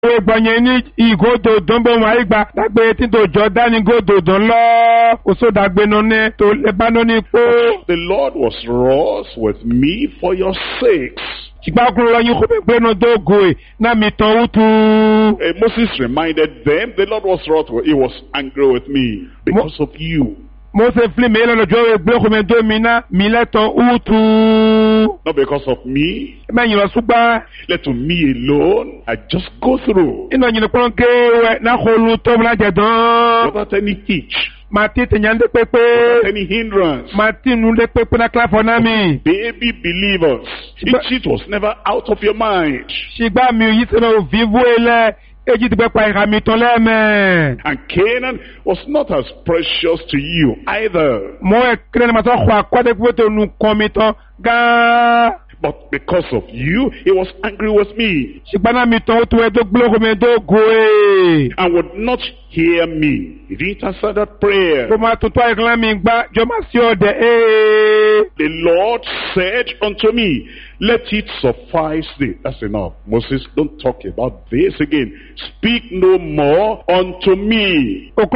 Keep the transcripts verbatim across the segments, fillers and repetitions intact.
Banyani, Igodo, Dombo Maiba, Dagbe, Tinto, Jordan, Godo, Don Law, also Dagbenone, to Lebanoni. The Lord was wroth with me for your sakes. Uh, Moses reminded them, the Lord was wroth with, he was angry with me because of you. Not because of me. Let to me alone, I just go through without any hitch, without any hindrance. Baby believers, it was never out of your mind. And Canaan was not as precious to you either. But because of you, he was angry with me and would not hear me. He didn't answer that prayer. The Lord said unto me, let it suffice thee. That's enough. Moses, don't talk about this again. Speak no more unto me. Let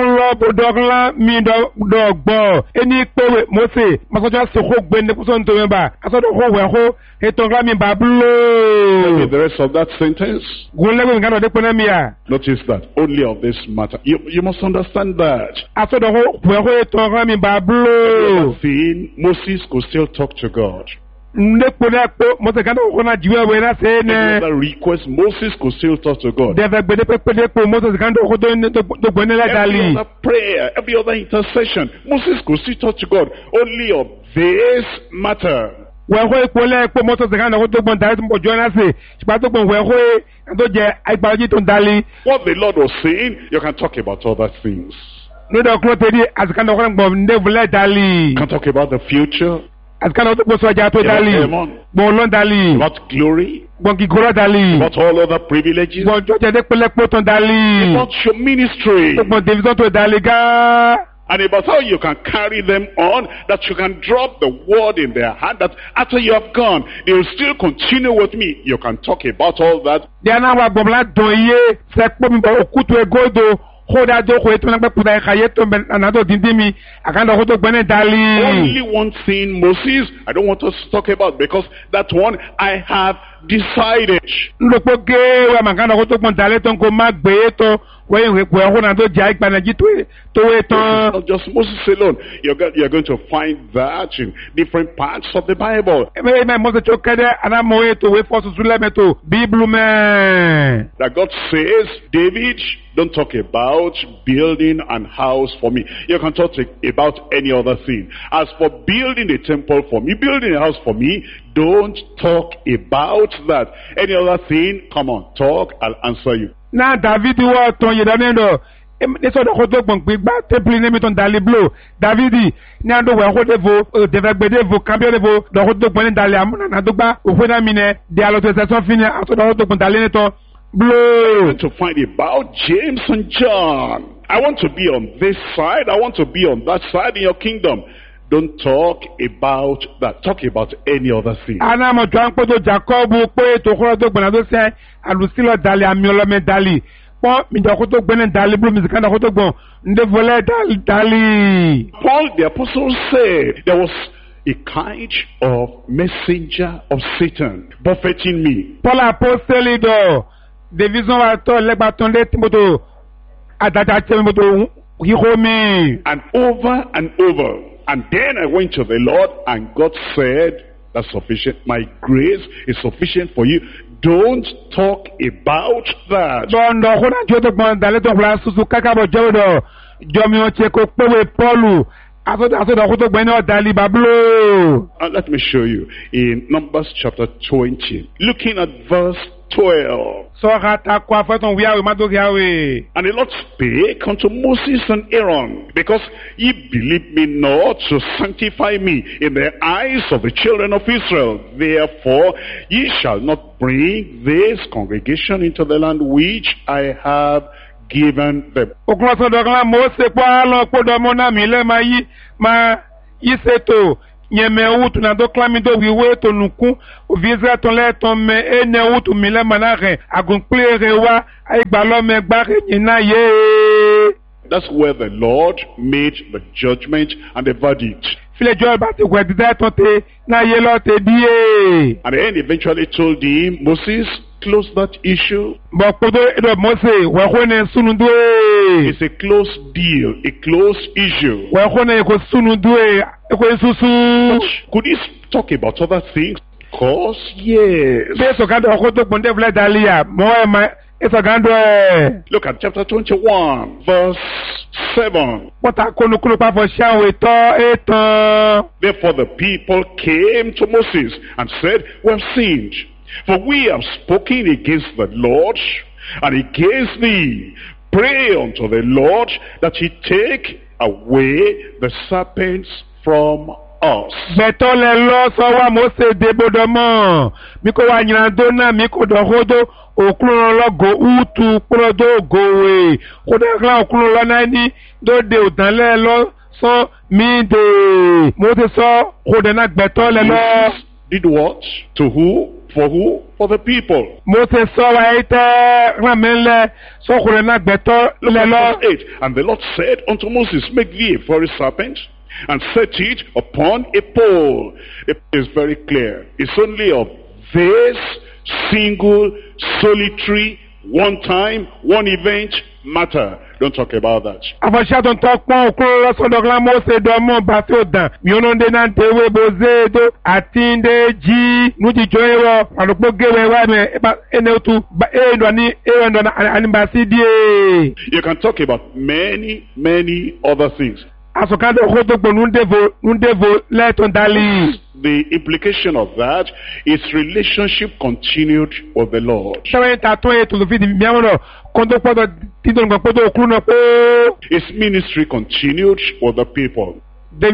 me the rest of that sentence. Notice that only of this matter. You, you must understand that. The thing, Moses could still talk to God. Any other request, Moses could still talk to God. Every other prayer, every other intercession, Moses could still talk to God. Only of this matter. What the Lord was saying, you can talk about other things. You can talk about the future. About glory, about all other privileges, about your ministry, and about how you can carry them on, that you can drop the word in their hand, that after you have gone, they will still continue with me. You can talk about all that. Only one thing, Moses, I don't want us to talk about, because that one I have decided. Not just Moses alone. You're going, you're going to find that in different parts of the Bible. That God says, David, don't talk about building an house for me. You can talk about any other thing. As for building a temple for me, building a house for me, don't talk about that. Any other thing, come on, talk, I'll answer you. Now, David, you are to you, David. Eso de hoto gbọ̀ngbìn gbá tẹ́pìlì ní mìtàn dalí bló Davidi ní àdó wẹ̀ hódévo dẹ̀fẹ̀gbẹ̀dẹ̀vo kábíọ́dẹ̀vo dọ̀hótó gbọ̀n ní dalí àmúnà àdógbá òfúnà mi nẹ dẹ̀ àlọ́tẹ̀sẹ̀ sọ́fin ní àtọ́dọ̀ hótó gbọ̀n dalí nìtàn bló. I want to find about James and John. I want to be on this side. I want to be on that side in your kingdom. Don't talk about that. Talk about any other thing. Ana mo jọ àǹkpọ́tò Jacob pé tòkúrọ̀ tó gbọ̀nà tó sẹ́ àlùsílọ̀ dalí àmì ọlọ́mẹ dalí. Paul, the apostle, said there was a kind of messenger of Satan buffeting me. Paul apostle do the vision wa to legbaton le timoto adada timoto hiho me. And over and over. And then I went to the Lord, and God said, that's sufficient. My grace is sufficient for you. Don't talk about that. Uh, let me show you in Numbers chapter twenty, looking at verse twelve. And the Lord spake unto Moses and Aaron, because ye believe me not to sanctify me in the eyes of the children of Israel. Therefore ye shall not bring this congregation into the land which I have given them. nyeme wutu na do klami do wiwe to nukun ovizra ton le ton me ene wutu mile manare agunplere wa aigbalo me gbare nyina ye. That's where the Lord made the judgment and the verdict. File Joel ba te gwedida ton te na ye lo te biye. And then eventually told him, Moses, close that issue. Bo kodo edo Mose we khone sunundwe. It's a closed deal, a closed issue. We khone ko sunundwe e ko susu. Could he talk about other things? Of course, yes. Be so kando ko to bonde vle dalia mo e ma e so kando e. Look at chapter twenty-one, verse seven. Pota kono kono pa fo shan we to etan. Therefore the people came to Moses and said, we have sinned, for we have spoken against the Lord and against thee. Pray unto the Lord that he take away the serpents from us. Beto le lo so wa Mose debodomo. Miko wa nyando na miko do hodo okulo lo go utu kulo do gowe. Koda kla okulo lo na ni do de odan le lo so mi de. Mose so koda na beto le lo. Did what? To who? For who? For the people. Mose so wa ite ramele so koda na beto le lo. eight. And the Lord said unto Moses, make thee a fiery serpent, and set it upon a pole. It is very clear. It's only of this single, solitary, one time, one event matter. Don't talk about that. Afasha don't talk more close on the Mose domo basoda. Miononde na tewe bozedo atinde ji nuji joewo alokpo gewe wa me ene tu ba endo ni endo na animbasidie. You can talk about many, many other things. Asokando hodo nundevo nundevo leton dali. The implication of that is relationship continued with the Lord. His ministry continued with the people. The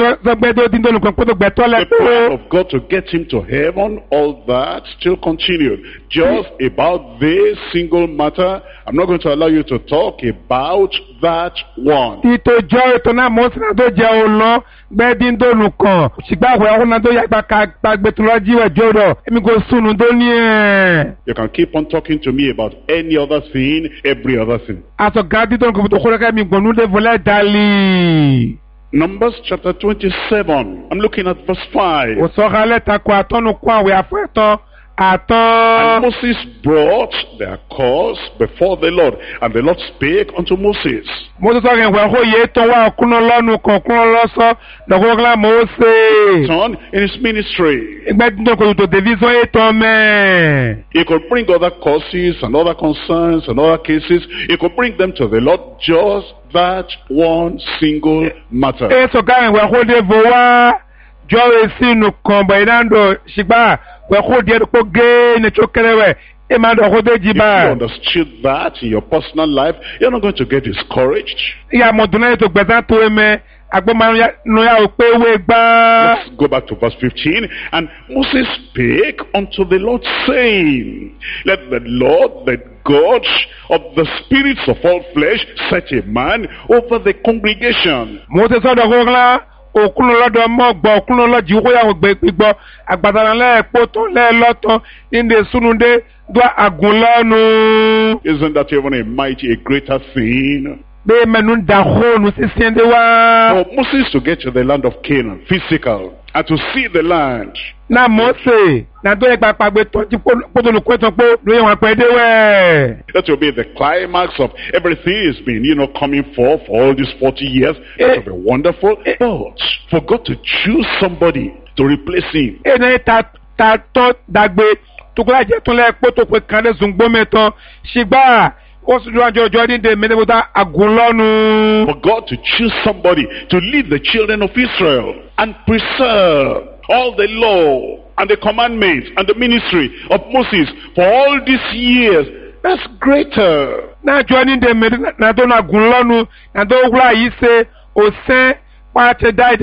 plan of God to get him to heaven, all that still continued. Just about this single matter, I'm not going to allow you to talk about that one. You can keep on talking to me about any other thing, every other thing. Numbers chapter twenty-seven. I'm looking at verse five. And Moses brought their cause before the Lord, and the Lord spake unto Moses. Son in his ministry. He could bring other causes and other concerns and other cases. He could bring them to the Lord, just that one single matter. If you understood that in your personal life, you're not going to get discouraged. Let's go back to verse fifteen. And Moses spake unto the Lord, saying, let the Lord, the God of the spirits of all flesh, set a man over the congregation. Isn't that even a mighty, a greater thing? For Moses to get to the land of Canaan, physical, and to see the land. That will be the climax of everything has been, you know, coming forth for all these forty years. That will be wonderful. But for God to choose somebody to replace him. For God to choose somebody to lead the children of Israel and preserve all the law and the commandments and the ministry of Moses for all these years, that's greater. And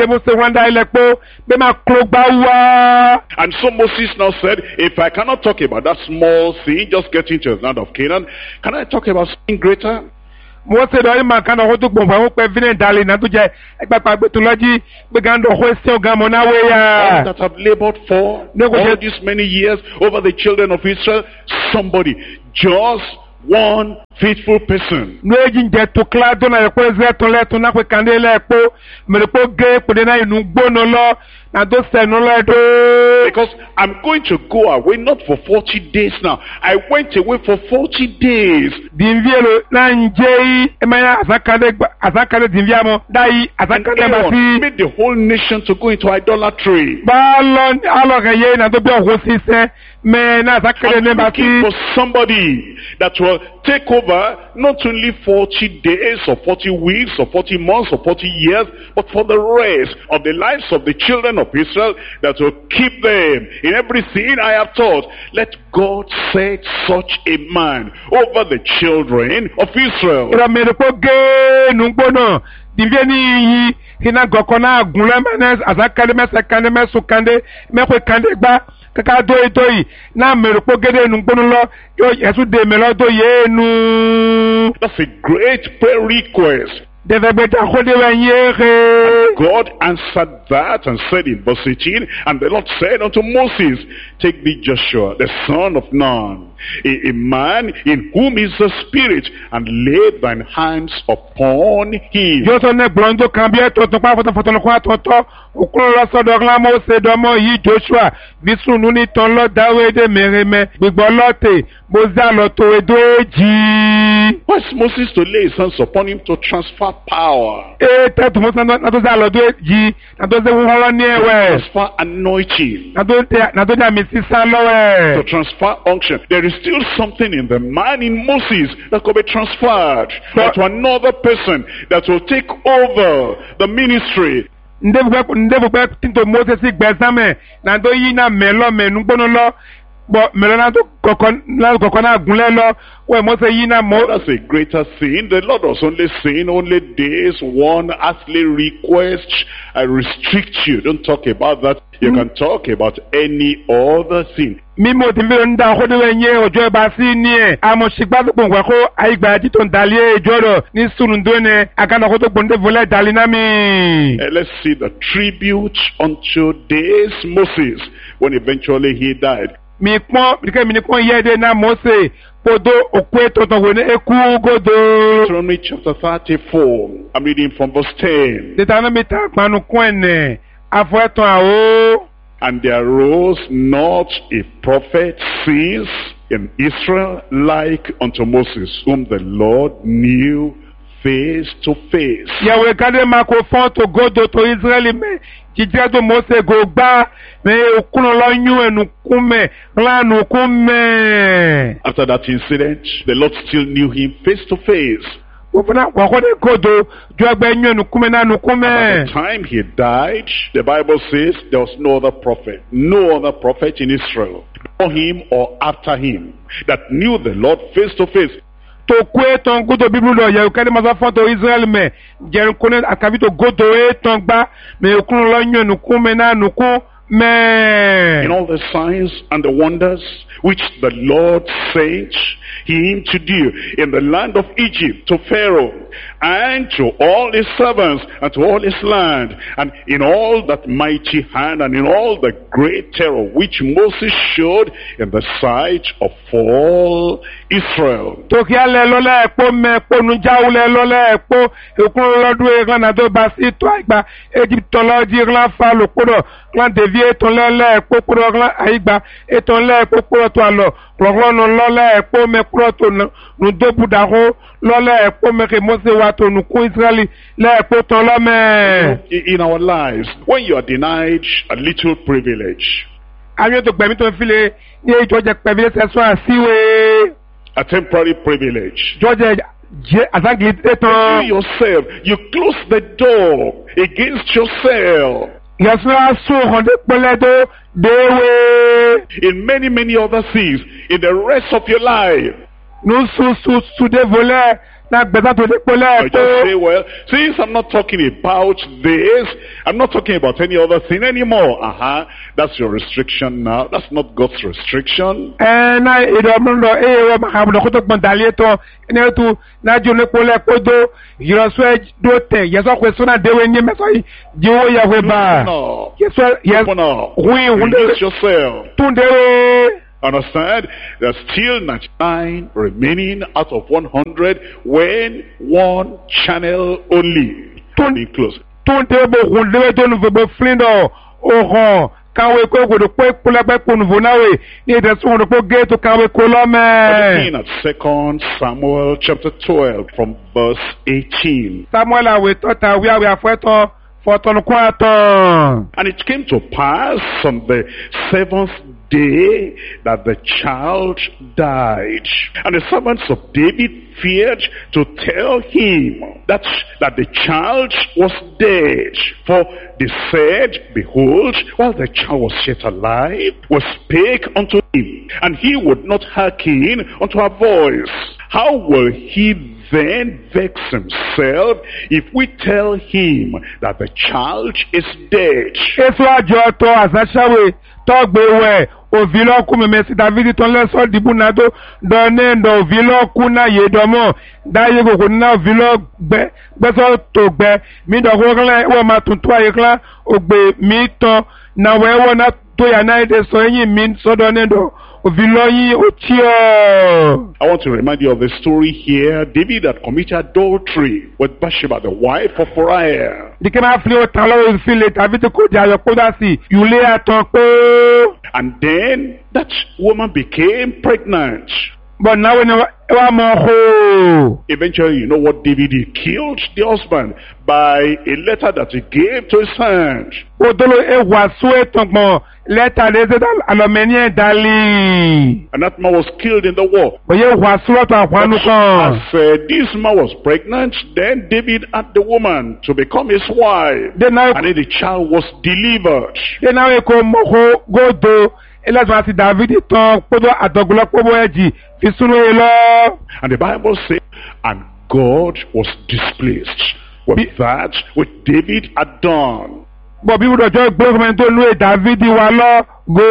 so Moses now said, if I cannot talk about that small thing, just getting to the land of Canaan, can I talk about something greater? Mose do ima kan ho to gbon fa pe vine dali na to je egbapa gbe to loji pe gan do ho se o gan mo na we All ya. that I've labored for No, go all ahead. these many years over the children of Israel, somebody, just one faithful person. No ejin je to kla do na ko ze to le to na pe kan de le po me po ge pe de na inu gbono lo na do se no le do. Because I'm going to go away not for forty days now. I went away for forty days. Dinvielo na nje e ma azakade azakade dinviamo dai And azakade ba Aaron si made the whole nation to go into idolatry. ba lo alo ga ye na do bi o si se me na azakade I'm ne ba looking for si somebody that will take over not only forty days or forty weeks or forty months or forty years, but for the rest of the lives of the children of Israel, that will keep them in everything I have taught. Let God set such a man over the children of Israel. ira me ko ge nu gbono dinvieni yi hina goko na gunle me azakade me sekande me sukande me ko kande gba kaka do ito yi na me ko gede nu gbono lo yo yesu de me lo do ye nu That's a great prayer request. devegbe ta ko de we yere. God answered that and said in verse eighteen, and the Lord said unto Moses, take thee Joshua, the son of Nun, a, a man in whom is the Spirit, and lay thine hands upon him. Yo to ne blondo kambie to to pa foto foto lo kwa to to okun lo so do glan mo se do mo yi Joshua bisu nu ni ton lo Dawide mereme gbigbo lote bo za lo to edo eji Why is Moses to lay his hands upon him to transfer power, e te to mo san na to za lo do eji na to se wo holo ni ewe transfer anointing, na to te na to da mi si san lo to we transfer unction? There is still something in the man in Moses that could be transferred But- to another person that will take over the ministry. ndebu pe ndebu pe tinto Moses gbesame na to yi na melo menu gbono lo bo melo na to kokon na kokon na gunle lo we Moses yi na mo That's a greater sin. The Lord was only saying only this one earthly request. I restrict you. Don't talk about that. You can talk about any other thing. mímọ tí mi ò ń da ọkọ níwẹ̀ yẹn ọjọ́ ìbá sí ní ẹ̀ àmọ́ ṣìgbà tó gbọ̀ngbà kó àyígbà tí tó ń dalí ẹjọ́ rẹ̀ ní sùnùdó ni àkànnàkó tó gbọ̀ndé fúnlẹ̀ dalí náà mi. Uh, let's see the tribute unto this Moses when eventually he died. mi pọ́n bíkẹ́ mi ní pọ́n yẹ́ ẹ̀dẹ́ náà Mósè kodo òkú ètò tó wò ní ekú godo. Deuteronomy chapter thirty-four. I'm reading from verse ten. Deuteronomy ta àgbànú kún ẹ̀nẹ̀ afọ ẹ̀tàn àwọ̀. And there arose not a prophet since in Israel like unto Moses, whom the Lord knew face to face. yàwó ìkádé máa kó fọ́n tó godo tó Israẹli mẹ́ jíjẹ́ tó Mósè gò gbá mẹ́ òkúnnà lọ́yún ẹnu kún mẹ́ lánàá kún mẹ́. After that incident, the Lord still knew him face to face. Wofuna wakode kodo jogbe nyu nukume na By nukume. the time he died, the Bible says there was no other prophet, no other prophet in Israel, before him or after him, that knew the Lord face to face. To kwe ton godo biblu do ye ukade maza foto Israel me jer kone akabi to godo e ton gba me okun lo nyu nukume na nuku me. In all the signs and the wonders which the Lord sent him to do in the land of Egypt to Pharaoh and to all his servants and to all his land, and in all that mighty hand and in all the great terror which Moses showed in the sight of all Israel. To kiale lo le po me po nu jawle lo le po okun lo du e kan do ba si to agba Egypt lo di ran fa lo kodo kan devie to le le po kodo kan aigba e to le po kodo to alo lo no lo le po me kodo to nu do buda ho lo le po me ke Mose wa to nu ku Israeli le po to lo me. In our lives, when you are denied a little privilege, Ayo to gbe mi to file ni e jo je pe bi se so asiwe a temporary privilege, jo je je azagli you eton yourself, you close the door against yourself. yasra so honde peledo dewe In many, many other things, in the rest of your life, nous sous sous sous des volets na gbesa to de pole I just to say, well, since I'm not talking about this, I'm not talking about any other thing anymore. Uh-huh. That's your restriction now. That's not God's restriction. eh na ido mndo eh wo ma do ko to gbon dalie to ne tu na jo le pole kodo yiro so do te yeso ko so na dewe ni meso yi jiwo ya we ba No. yeso yes Open up. oui Release yourself. tunde Understand? There's still ninety-nine remaining out of one hundred when one channel only can be closed. tunde bo hunde to nu bo flindo oho kawe ko go do pe pula pe ko nu nawe ni de so no po ge to kawe ko lo me Looking at Second Samuel chapter twelve from verse eighteen. Samuel awe to ta wi awe afeto for to ko aton. And it came to pass on the seventh day that the child died. And the servants of David feared to tell him that, that the child was dead. For they said, behold, while the child was yet alive, we spake unto him, and he would not hearken unto our voice. How will he then vex himself if we tell him that the child is dead? Eso ajo to asasawe to gbewe ovilo ku me si David ton le so dibu na do do ne do ovilo ku na ye do mo da ye go na ovilo gbe gbe so to gbe mi do ko kle wo ma tun to aye kla ogbe mi to na we wo na to ya na de so yin mi so do ne do ovilo yin o ti o. I want to remind you of the story here. David had committed adultery with Bathsheba, the wife of Uriah. Di ke ma fli o tan lo fi le David ko ja yo ko da si yule aton pe. And then that woman became pregnant. But now when wa mo ho Eventually, you know what David did? He killed the husband by a letter that he gave to his hand. odolo e wasu etongbon leta le se dal alomeni dali And that man was killed in the war. oye wasu to akwanu kan As uh, this man was pregnant, then David had the woman to become his wife. de na And then the child was delivered. de na we ko mo ho godo elazma si David ton podo adoglo pobo eji fi sunu e lo. And the Bible says, and God was displeased with that which David had done. But people don't just go and do it. David wa lo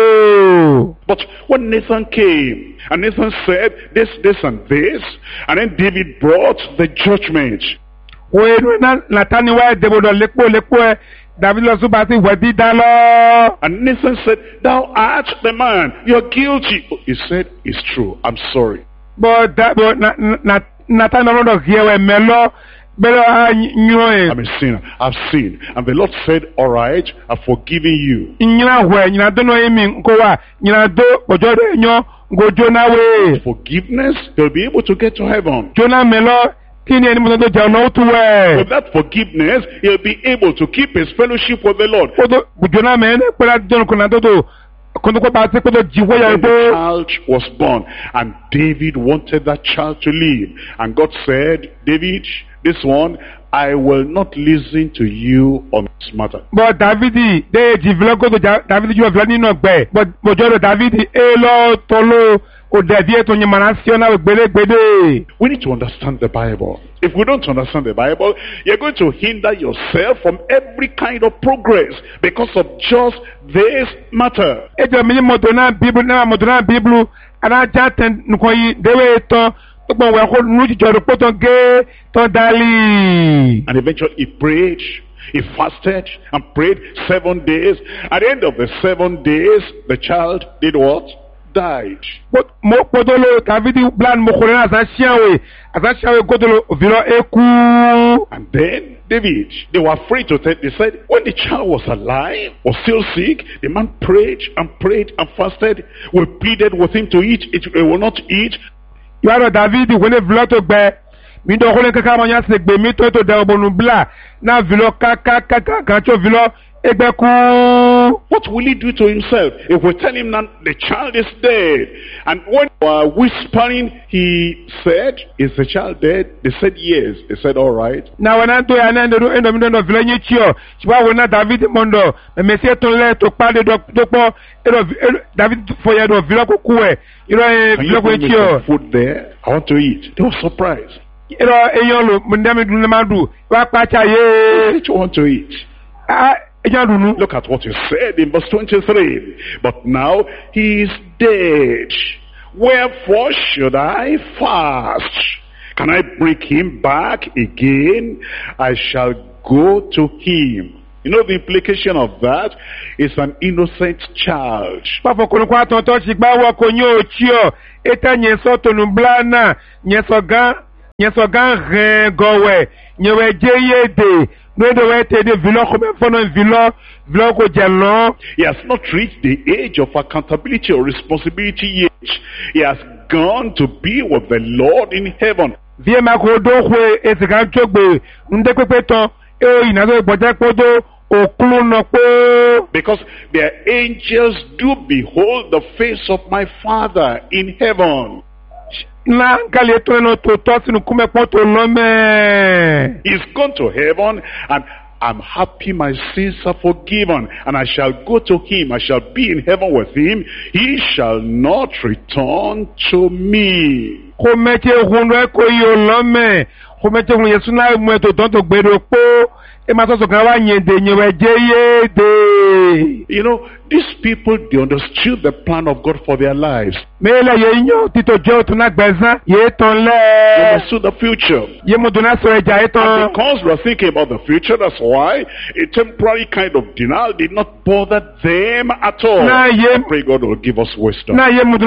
go. But when Nathan came, and Nathan said this, this, and this, and then David brought the judgment. We na Natani wa debo do lepo lepo e David lo suba si wedi da lo. And Nathan said, thou art the man, you're guilty. He said, it's true, I'm sorry. But that but na na Natani no do here we melo belo a nyo e. I'm a sinner, I've sinned. And the Lord said, all right, I've forgiven you. Nyina hwe nyina do no emi nko wa nyina do ojo de nyo go Jonah we. Forgiveness, they'll be able to get to heaven. Jonah melo kini eni mo do je no tu we. With that forgiveness, he'll be able to keep his fellowship with the Lord. Odo Jonah me ne pera don ko na do do kono ko ba se ko do jiwo ya When the go. child was born, and David wanted that child to live, and God said, David, this one, I will not listen to you on this matter. But David de jivlo go to David you have learning no gbe but bojo David e lo tolo o de die to nyamana siona gbele gbede. We need to understand the Bible. If we don't understand the Bible, you're going to hinder yourself from every kind of progress because of just this matter. E je mi mo to na Bible na mo to na Bible ana jaten nko yi dewe to gbon we ko nu ji joro poto ge to dali. And eventually he prayed, he fasted and prayed seven days. At the end of the seven days, the child did what? Died. But mo podolo David plan mo ko na sa siawe asa siawe godolo viro eku. And then David, they were afraid to tell. They said, when the child was alive, was still sick, the man prayed and prayed and fasted. We pleaded with him to eat. It, he will not eat. You are David when a vlog to bear. Mi do ko le kaka mo yan se gbe mi to to da obonu bla na vilo kaka kaka kan cho vilo Egbe ku. What will he do to himself if we tell him that the child is dead? And when we were whispering, he said, is the child dead? They said yes. They said, all right. Na wana to ya na ndo ndo ndo ndo vile nyi chio. Chiba wana David mondo. Mesi to le to pa de do do po. Ero David for ya do vile ko kuwe. Ero Can you vile ko bring me chio. some food there? I want to eat. They were surprised. Ero eyon lo mundami dunle madu. Wa pa cha ye. What do you want to eat? Ah eyon dunu. Look at what he said in verse twenty-three. But now he is dead. Wherefore should I fast? Can I bring him back again? I shall go to him. You know the implication of that is an innocent child. Pafo kono kwa tonto chigba wa konyo chio. Eta nyeso tonu blana. Nyeso gan. Nyeso gan ren gowe. Nyewe jeye de. Nwede we te de vilo kome fono vilo. Vilo ko jelon. He has not reached the age of accountability or responsibility yet. He has gone to be with the Lord in heaven. Vie mako do kwe esikan chogbe. Nde kwepe ton. Eo inazo ibote kodo. Okulu no po. Because their angels do behold the face of my Father in heaven. Na nkali eto no to tosi nukume poto lome. He's gone to heaven, and I'm happy my sins are forgiven, and I shall go to him. I shall be in heaven with him. He shall not return to me. Komeche hundo eko yo lome. Komeche hundo yesu na mweto tonto gbedo po. You know, these people, they understood the plan of God for their lives. They understood the future. And because we are thinking about the future, that's why a temporary kind of denial did not bother them at all. I pray God will give us wisdom.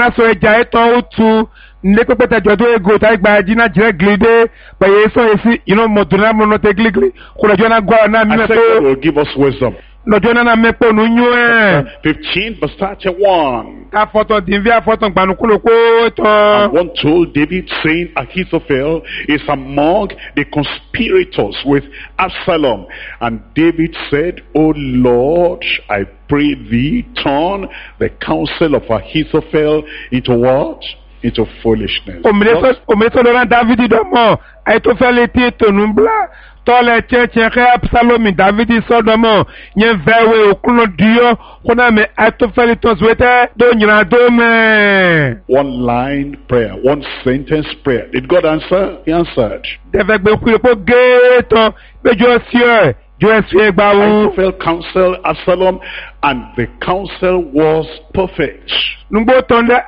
Nekopeta jodo ego ta gba dina jire glide ba yeso esi you know moduna mono te gligli ko jona gwa na mi I said God will give us wisdom. No jona na mepo nu nyu e fifteen verse thirty-one. Ka photo dinvia photo gbanu kulo ko to. And one told David, saying, Ahithophel is among the conspirators with Absalom. And David said, O Lord, I pray thee, turn the counsel of Ahithophel into what? Into foolishness. Ometo lona David domo Ahithophel eti tonumbla tole cheche ke Absalom David sodomo nye vewe okuno dio kona me Ahithophel toswete do nyina do me. One line prayer, one sentence prayer. Did God answer? He answered. Devegbe kulepo geto bejo sie Ahithophel counsel Absalom, and the counsel was perfect. Because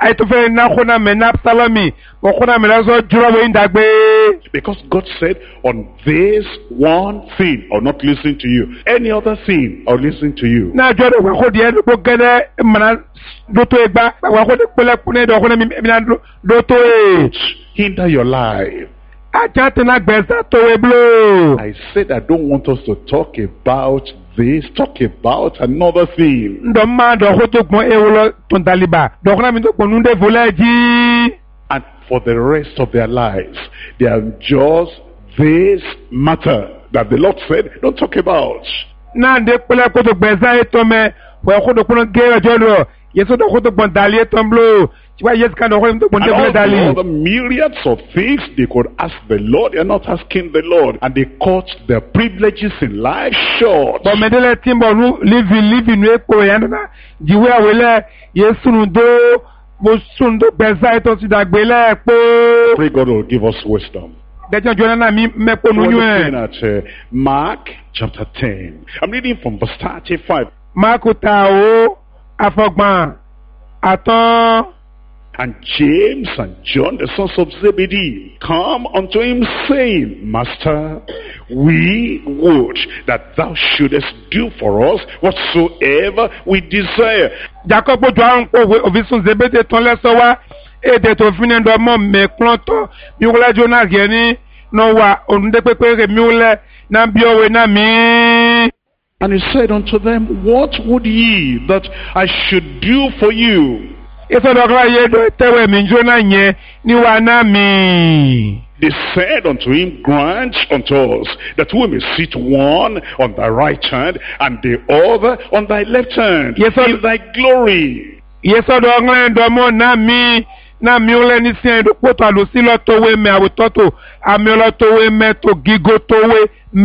God said, on this one thing, I'll not listen to you. Any other thing, I'll listen to you. Hinder your life. I said I don't want us to talk about this, talk about another thing. And for the rest of their lives, they are just this matter that the Lord said, don't talk about. And all the myriads of things they could ask the Lord, they are not asking the Lord, and they cut their privileges in life short. Pray God will give us wisdom. We're looking at uh, Mark chapter ten. I'm reading from verse thirty-five. And James and John, the sons of Zebedee, come unto him, saying, Master, we would that thou shouldest do for us whatsoever we desire. Jacob ovisun Zebedee ton lesowa ede to finendo mo me klonto mi wala Jonah geni no wa onde pepe mi wala na biowe na mi. And he said unto them, What would ye that I should do for you? they said unto him, grant unto us that we may sit one on thy right hand and the other on thy left hand, Yes, sir. in thy glory. Yeso do nglen do mo na mi na mi ole ni sin do poto alo si lo towe me awototo ami lo towe me to gigo towe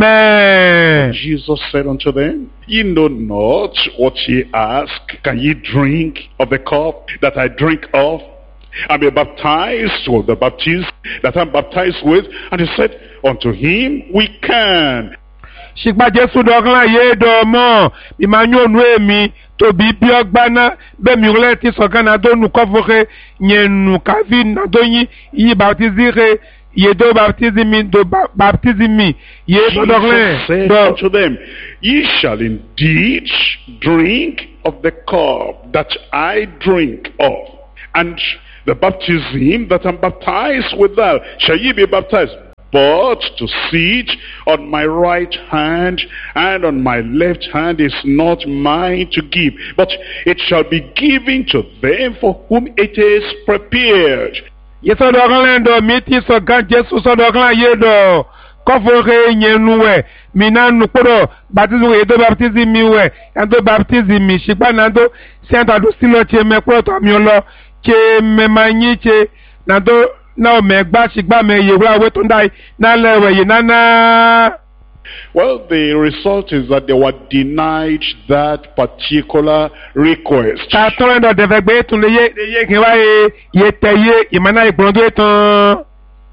me. Jesus said unto them, ye know not what ye ask. Can ye drink of the cup that I drink of, and be baptized with the baptism that I'm baptized with? And he said unto him, we can. Shikba Jesu do nglen ye do mo mi ma nyu onu emi to bi bi ogbana be mi ole ti so kana do nu kofoke nyenu kavi na do yin yi baptizire ye do baptismi do ba- baptismi ye do do Jesus said nglen unto them, ye shall indeed drink of the cup that I drink of, and the baptism that I'm baptized with thou shall ye be baptized. But to sit on my right hand and on my left hand is not mine to give, but it shall be given to them for whom it is prepared. Yeso do nglen do mi ti so gan Jesu so do nglen ye do kofoke nyenu we mi na nu podo baptism ye do baptismi we and do baptismi shikba na do senta do silo che me ko to mi lo che me manyi che na do na o me gba shigba me ye wa we to ndai na lewe ye na na. Well, the result is that they were denied that particular request. Ta to ndo de vegbe tun le ye ye kin wa ye ye teye imana igbon do etan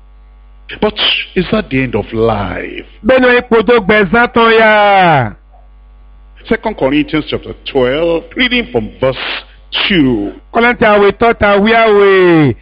But is that the end of life? beno ipo do gbezan ton ya. Second Corinthians chapter twelve, reading from verse two. Kọ́lẹ́ntì àwẹ̀ tọ́ta wí àwẹ̀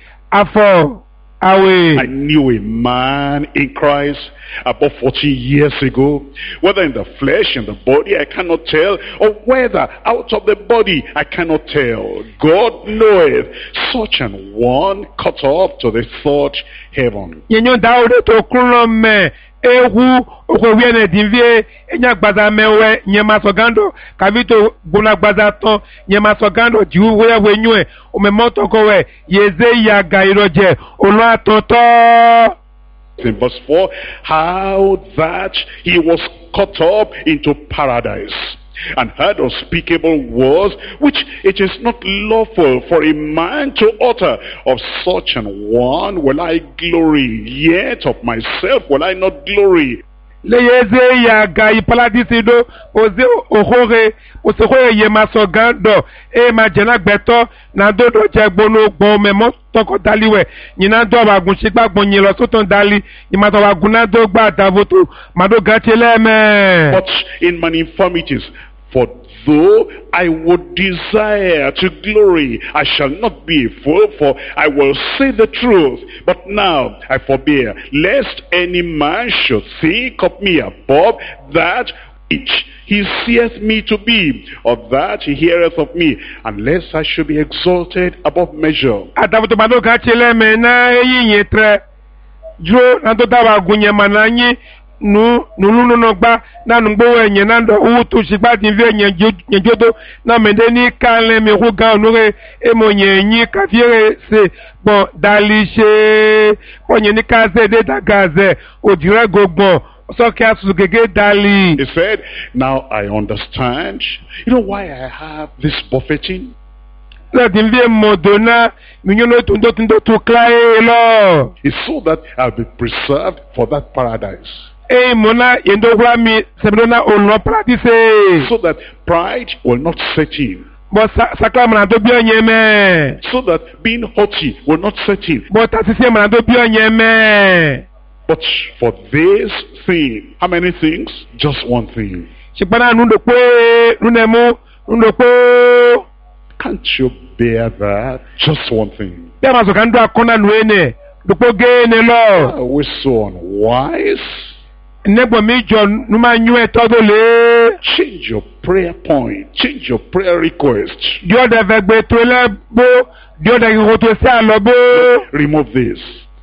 afọ I àwẹ̀. knew a man in Christ about fourteen years ago, whether in the flesh, in the body, I cannot tell, or whether out of the body, I cannot tell. God knoweth, such an one cut off to the third heaven. Yẹ̀nyọ́ dáwọ́dé tó kún lọ mẹ́ ehu okòwé ẹ̀nà ìdínwé ẹ̀nyà gbaza mẹ́wẹ́ nyẹ́ máa sọ gándọ̀ kàbí tó gbóná gbaza tán nyẹ́ máa sọ gándọ̀ jù wéyàwó ẹ̀nyọ́ ẹ̀ òmèmọ́tò kọ̀wé yèzé ìyàgà ìrọ̀jẹ̀ olú àtọ̀tọ̀. In verse four, how that he was caught up into paradise and heard unspeakable words which it is not lawful for a man to utter. Of such an one will I glory, yet of myself will I not glory. Leyeze ìyàgà ìpaladísídó òzé òhóre òsèkóyè yẹ máa sọ gándọ̀ ẹ̀ máa jẹ́ lágbẹ̀tọ́ nàdódò jẹ́ gbónú gbọ́n mẹ́mọ́ tọkọ daliwẹ̀ nyina dọ̀ wàgùn sígbà gbọ̀n yìí lọ sótò dali ìmàtọ̀ wàgùn náà dó gbà dàvótò màdó gàtí lẹ́mẹ̀. But in my infirmities, for though I would desire to glory, I shall not be a fool, for I will say the truth. But now I forbear, lest any man should think of me above that which he seeth me to be, or that he heareth of me, unless I should be exalted above measure. àdàvótò màdó gàtí lẹ́mẹ̀ náà eyín yẹn trẹ dúró nàdó dáwà gùn yẹn màná yín nu nunu no gba na nu gbo enye na ndo utu sigba din ve enye njodo na mende ni kanle mi ru ga onure e mo yin ka fiere se bon dali se onye ni ka se de dagaze odire gogbon so ki asu gege dali. He said, now I understand. You know why I have this buffeting? La din ve modona mi nyono tundo tundo tu klae lo. It's so that I'll be preserved for that paradise. E mona yendogwa mi sebona ono paradise. So that pride will not set in. Bo sakla mana do bi onye me. So that being haughty will not set in. Bo tasisi mana do bi onye me. But for this thing, how many things? Just one thing. Shipana nundo pe nunemu nundo pe. Can't you bear that? Just one thing. Be ma so kan do akona nuene. Dupo ge ne lo. Are we so unwise? Nebo mi jo numa nyu etodo le. Change your prayer point. Change your prayer request. Dio de vegbe to le bo. Dio de ro to se alo bo. Remove this.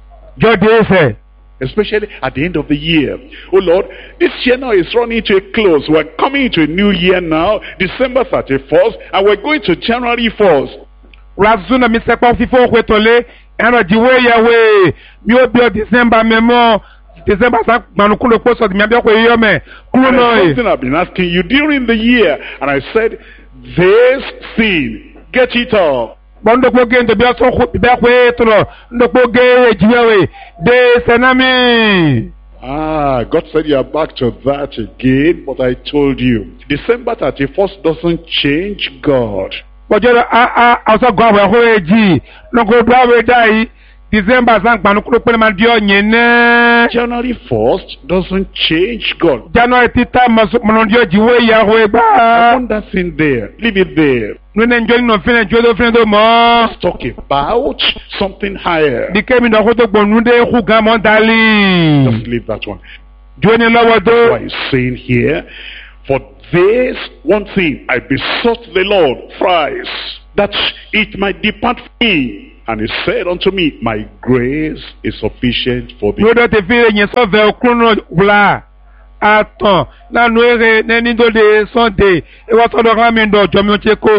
Jo de se. Especially at the end of the year. Oh Lord, this year now is running to a close. We're coming into a new year now, December thirty-first, and we're going to January first. Razuna mi se pa fifo kwetole ẹ̀rọ jíwé yẹwé mi ò bí ọ December mẹ́mọ́ December sá gbanukúlò pọ̀ sọ̀tì mi àbíọ́kọ̀ yìí yọ mẹ́ kúrò náà. There's something I've been asking you during the year, and I said, this thing, get it up. Bon ndokpo ge ndo bia so khu bia kwe tolo ndokpo ge jiwe de senami. Ah, God said you are back to that again, but I told you, December thirty-first doesn't change God. Bojo a a also go we ho eji no go do we dai December san panu kuro pe ma di oyin na. January first doesn't change God. January tita mo no di jiwe ya ho egba. I want that thing there. Leave it there. No na njoli no fine jodo fine do mo. Let's talk about something higher. Di kemi no ko to gbonu de ku gan mo dali. Just leave that one. Joni lowo do. What he's saying here, for this one thing I besought the Lord thrice, that it might depart from me. And he said unto me, my grace is sufficient for thee. Lord, te fi yin so ve okunu wla atan na nu ere neni do de Sunday e wa so do kan mi do jo mi o che ko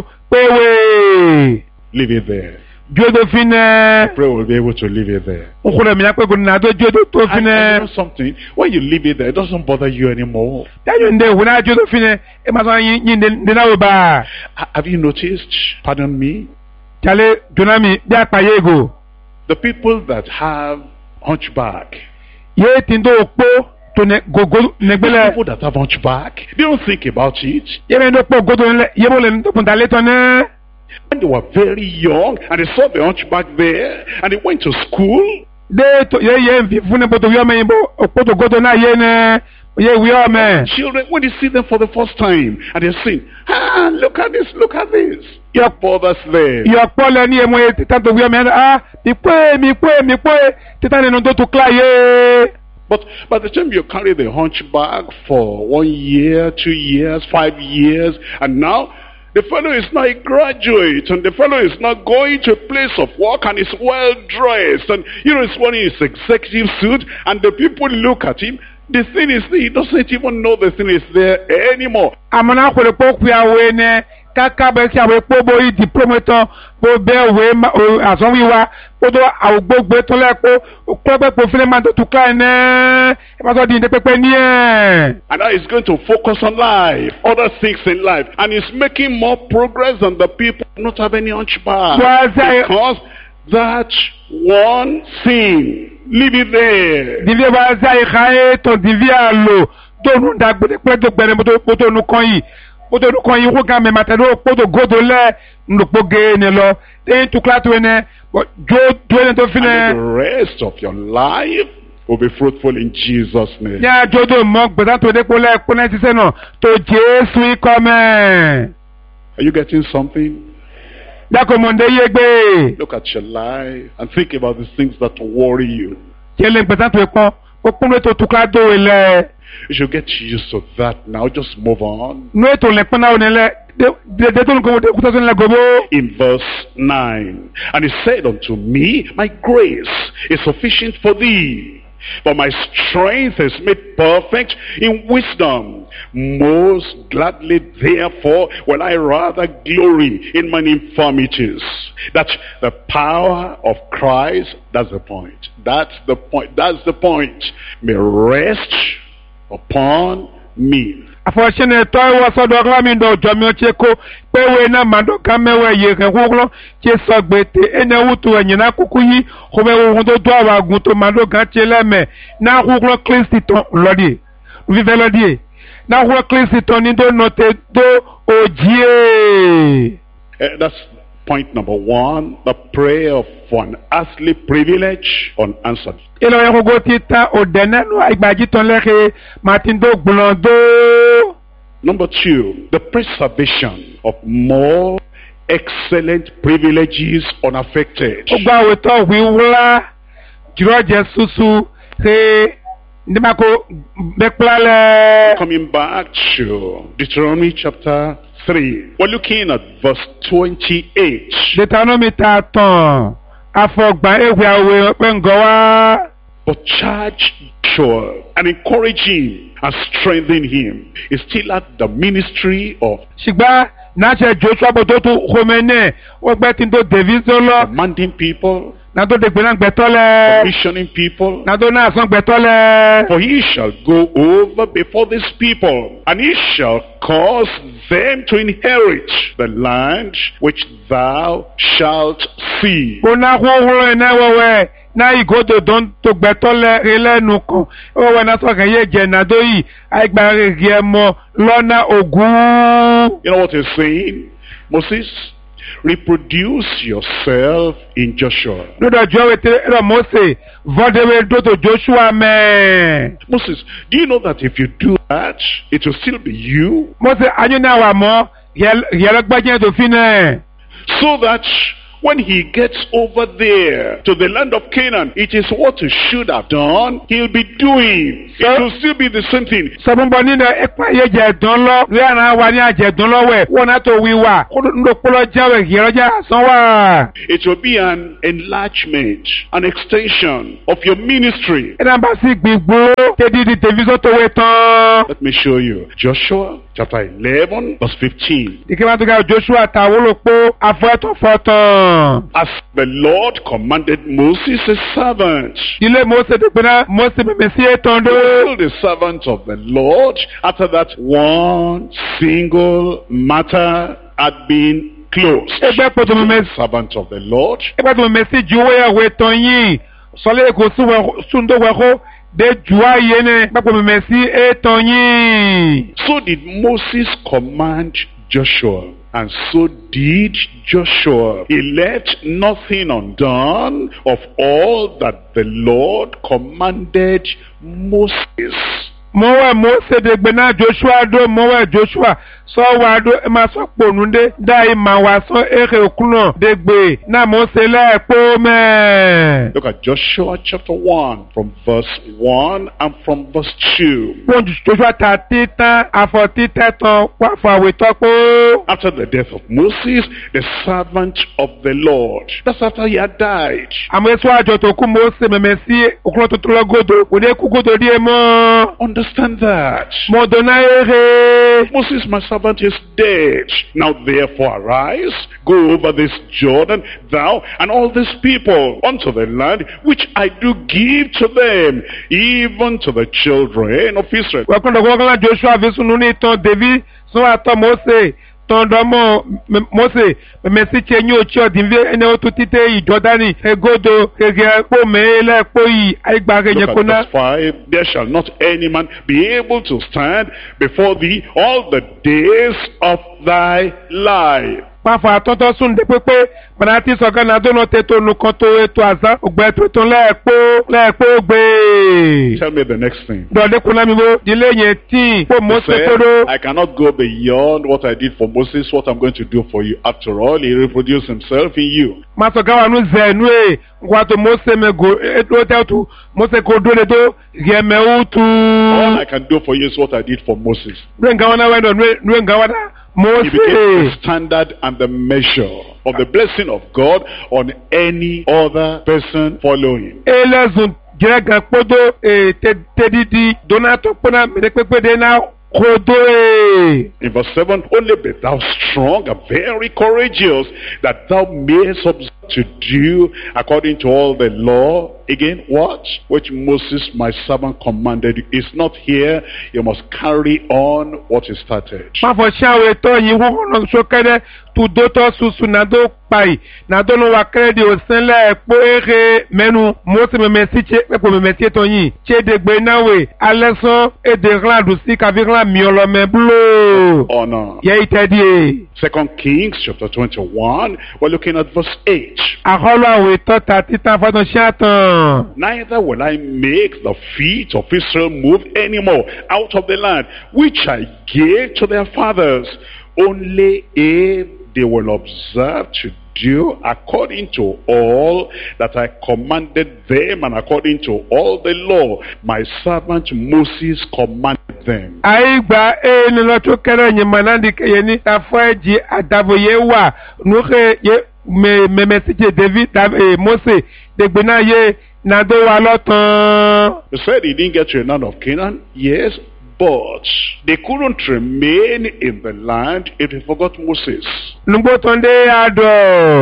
pewe. Leave it there. Jodo fine. I pray we'll be able to leave it there. O ko le mi na pe ko na do jodo to And, and you know fine. something, when you leave it there, it doesn't bother you anymore. Da yo nde wona jodo fine e ma so yin yin de na we ba. Ha- Have you noticed, pardon me, Chale jonami bi apaye go. the people that have hunchback, Ye tindo opo to ne gogo the negbele. people that have hunchback, they don't think about it. Ye me ndo po godo le ye mo le ndo punta le to ne. When they were very young, and they saw the hunchback there, and they went to school, De to ye ye mfi fune poto yo me bo opo to godo na ye ne. Ye wi o me. children, when they see them for the first time, and they're saying, ah, look at this, look at this. It bothers them. Your pole ni emo tita to wi me ah mi pe mi pe mi pe tita ni no to kla ye. But by the time you carry the hunchback for one year, two years, five years, and now the fellow is now a graduate, and the fellow is now going to a place of work, and is well dressed, and you know he's wearing his executive suit, and the people look at him. The thing is, he doesn't even know the thing is there anymore. Amana ko le po ku awe ne kaka be ki awe po bo yi diploma ton bo be we ason wi wa po do awgbogbe to le po ko be po file man to kla ne e ma so di de pepe ni e. And now he's going to focus on life, other things in life, and he's making more progress than the people who don't have any hunchback. Well, I- Because that one thing, leave it there. Divie ba za i khae to divie alo do nu da gbe pe to gbere mo to mo to nu kan yi mo to nu kan yi ko ga me mata do po to godo le ndopo ge ne lo de to kla to ne but jo do ne to And then fine the rest of your life will be fruitful in Jesus' name. ya jodo mo gbe to de po le po ne ti se na to Jesu i come. Are you getting something? Dako monde ye gbe Look at your life and think about the things that worry you. jele gbe to epon o kun to to kla do ile You should get used to that now. Just move on. no to le pon na o ne le de de to ko de ku to le gobo. In verse nine, and he said unto me, my grace is sufficient for thee, for my strength is made perfect in wisdom. Most gladly therefore will I rather glory in mine infirmities, that the power of Christ, that's the point, that's the point, that's the point, may rest upon me. Afọ̀ṣẹ́ni tọ́ ìwọ sọ́dọ̀ ọlọ́mìn dọ̀ ọjọ́ mi ó ṣe kó péwé náà màdó ká mẹ́wàá yìí rẹ̀ wúrọ́ ṣe sọ gbètè ẹni wútu ẹ̀yìn náà kúkú yìí kó mẹ́wàá ohun tó tó àwọn àgùn tó màdó kan ṣe lẹ́mẹ̀ náà wúrọ́ kírísítì tán lọ́dì fífẹ́ lọ́dì náà wúrọ́ kírísítì tán ní tó nọ̀tẹ̀ tó òjì ẹ̀. Uh, that's point number one, the prayer for an earthly privilege unanswered. Ìlọ yẹn gbogbo ti ta òdẹ nínú ìgbàjì tán lẹ́kẹ̀ẹ́ màtí tó gbọ̀n dó. Number two, the preservation of more excellent privileges unaffected. Ó gba òótọ́ wíwúlá jùlọ jẹ́ súsú ṣe nígbàkó bẹ́pẹ́lẹ́. Coming back to Deuteronomy chapter three, we're looking at verse twenty-eight. Deuteronomy ta tán afọgbà ewé àwẹ̀ pẹ̀ngọ́ wá. But charge Joshua and encourage him and strengthen him. He's still at the ministry of ṣùgbọ́n náà ṣe Joshua bó tó tún homene wọ́n gbẹ́ tí n tó David tó lọ. commanding people, Nado de gbenan gbetole. commissioning people. Nado na asan gbetole. For he shall go over before these people, and he shall cause them to inherit the land which thou shalt see. Ona huhuro ina wewe. Na igodo don to gbetole relenu kan. Owe na so kan ye je nado yi. Aigba rege mo lona ogun. You know what he's saying? Moses, reproduce yourself in Joshua. Nodo jowe te ro Mose. Vodewe do to Joshua me. Moses, do you know that if you do that, it will still be you? Mose anyu na wa mo. Yelo gbaje to fine. So that when he gets over there to the land of Canaan, it is what he should have done, he'll be doing. It will still be the same thing. Sabumbo ni na ekpa ye je don lo. Ri ana wa ni aje don lo we. Wona to wiwa. Ndo polo jawe hiroja sanwa. It will be an enlargement, an extension of your ministry. Ina ba si gbigbo te di di television to we tan. Let me show you. Joshua chapter eleven verse fifteen. Dikema to ga Joshua ta wo lo po afoto foto. As the Lord commanded Moses his servant. Ile Mose de bena Mose me mesie tondo. The servant of the Lord, after that one single matter had been closed. Ebe poto me mes Servant of the Lord. ebe to me mesi juwe ya we tonyin. Sole ko su we sundo we ho de jua yene. Ebe me mesi e tonyin. So did Moses command Joshua, and so did Joshua. He left nothing undone of all that the Lord commanded Moses. Mowe Mose de gbena Joshua do mowe Joshua so wa do e ma so ponunde dai ma wa so ere okuno de gbe na Mose le po me. Look at Joshua chapter one from verse one and from verse two. Won Joshua ta titan afo titetan wa fa we to po. After the death of Moses, the servant of the Lord. That's after he had died. Ameso ajo to ku Mose me mesi okuno to to godo o de ku godo die mo. Understand that. Mo do na ere. Moses, my servant, is dead. Now therefore arise, go over this Jordan, thou and all these people, unto the land which I do give to them, even to the children of Israel. Wa kondo ko kan Joshua vi sunu ni ton David so ato Mose. Tondomo Mose mesi chenyi ochi odinve ene otu tite i Jordani egodo kege po mele po yi aigba kenye kona. Verse five, there shall not any man be able to stand before thee all the days of thy life. Pafa atoto sun de pepe banati soga na do no teto nu kan to eto aza ogbe to to le po le po gbe. Tell me the next thing. Do de kuna mi bo dile yen tin po Mose kodo. I cannot go beyond what I did for Moses, what I'm going to do for you. After all, he reproduced himself in you. Ma soga wa nu zenu e ngwa to Mose me go eto tetu Mose ko do le do ye me utu. All I can do for you is what I did for Moses. Nwenga wana wendo nwenga wana He became the standard and the measure of the blessing of God on any other person following. Elezun jega podo e tedidi donato pona medepepe de na kodo e. In verse seven, only be thou strong and very courageous, that thou mayest observe to do according to all the law. Again, what? Which Moses my servant commanded you. It's not here. You must carry on what he started. Mafo shawe to yi wo no sokede tu doto susu na do pai na do no wa kredi o senle epo ere menu Mose me mesiche epo me mesie to yin che de gbe nawe aleson e de ran du si ka vi ran mi olo me blo. Honor. Ye itedi. Second Kings chapter twenty-one, we're looking at verse eight. Aholo awe to ta titan fadon shatan. Neither will I make the feet of Israel move anymore out of the land which I gave to their fathers, only if they will observe to do according to all that I commanded them, and according to all the law my servant Moses commanded them. Aigba e ni lo to kere yin manandi ke ni afoji adavoye wa nuke ye me me message David e Mose de gbena ye na do wa lotan. He said he didn't get to a land of Canaan. Yes, but they couldn't remain in the land if they forgot Moses. Nugbo tonde ado